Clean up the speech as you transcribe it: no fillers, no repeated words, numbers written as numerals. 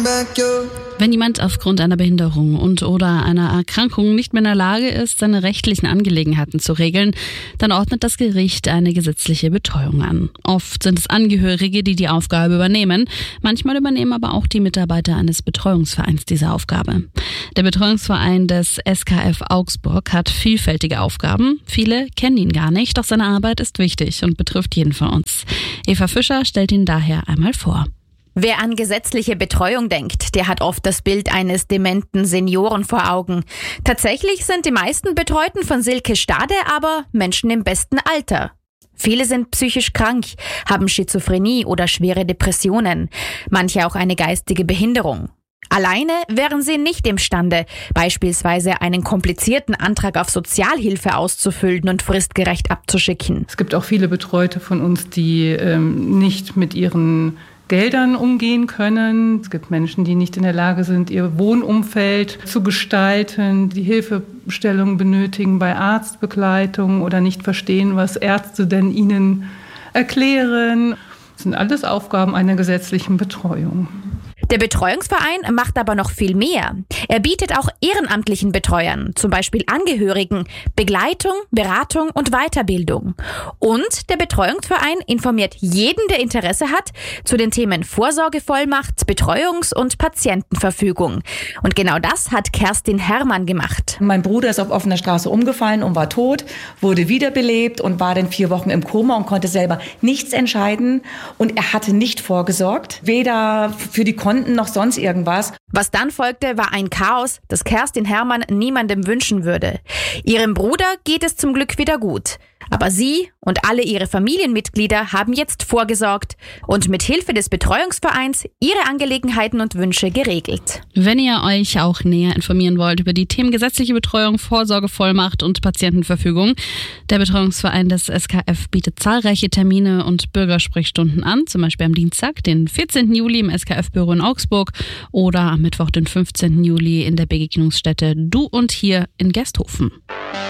Wenn jemand aufgrund einer Behinderung und/oder einer Erkrankung nicht mehr in der Lage ist, seine rechtlichen Angelegenheiten zu regeln, dann ordnet das Gericht eine gesetzliche Betreuung an. Oft sind es Angehörige, die die Aufgabe übernehmen. Manchmal übernehmen aber auch die Mitarbeiter eines Betreuungsvereins diese Aufgabe. Der Betreuungsverein des SKF Augsburg hat vielfältige Aufgaben. Viele kennen ihn gar nicht, doch seine Arbeit ist wichtig und betrifft jeden von uns. Eva Fischer stellt ihn daher einmal vor. Wer an gesetzliche Betreuung denkt, der hat oft das Bild eines dementen Senioren vor Augen. Tatsächlich sind die meisten Betreuten von Silke Stade aber Menschen im besten Alter. Viele sind psychisch krank, haben Schizophrenie oder schwere Depressionen, manche auch eine geistige Behinderung. Alleine wären sie nicht imstande, beispielsweise einen komplizierten Antrag auf Sozialhilfe auszufüllen und fristgerecht abzuschicken. Es gibt auch viele Betreute von uns, die nicht mit ihren Geldern umgehen können. Es gibt Menschen, die nicht in der Lage sind, ihr Wohnumfeld zu gestalten, die Hilfestellung benötigen bei Arztbegleitung oder nicht verstehen, was Ärzte denn ihnen erklären. Das sind alles Aufgaben einer gesetzlichen Betreuung. Der Betreuungsverein macht aber noch viel mehr. Er bietet auch ehrenamtlichen Betreuern, zum Beispiel Angehörigen, Begleitung, Beratung und Weiterbildung. Und der Betreuungsverein informiert jeden, der Interesse hat, zu den Themen Vorsorgevollmacht, Betreuungs- und Patientenverfügung. Und genau das hat Kerstin Herrmann gemacht. Mein Bruder ist auf offener Straße umgefallen und war tot, wurde wiederbelebt und war dann 4 Wochen im Koma und konnte selber nichts entscheiden. Und er hatte nicht vorgesorgt, weder für die Konten noch sonst irgendwas. Was dann folgte, war ein Chaos, das Kerstin Herrmann niemandem wünschen würde. Ihrem Bruder geht es zum Glück wieder gut. Aber sie und alle ihre Familienmitglieder haben jetzt vorgesorgt und mit Hilfe des Betreuungsvereins ihre Angelegenheiten und Wünsche geregelt. Wenn ihr euch auch näher informieren wollt über die Themen gesetzliche Betreuung, Vorsorgevollmacht und Patientenverfügung, der Betreuungsverein des SKF bietet zahlreiche Termine und Bürgersprechstunden an, zum Beispiel am Dienstag, den 14. Juli im SKF-Büro in Augsburg oder am Mittwoch, den 15. Juli in der Begegnungsstätte Du und Hier in Gersthofen.